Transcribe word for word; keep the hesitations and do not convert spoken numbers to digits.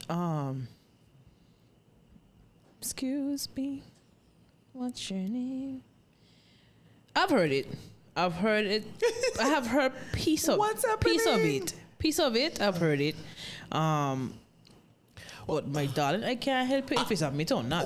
Um. Excuse me. What's your name? I've heard it. I've heard it. I have heard piece of What's piece of happening? it. Piece of it. I've heard it. Um. But my darling, I can't help it if it's a me or not.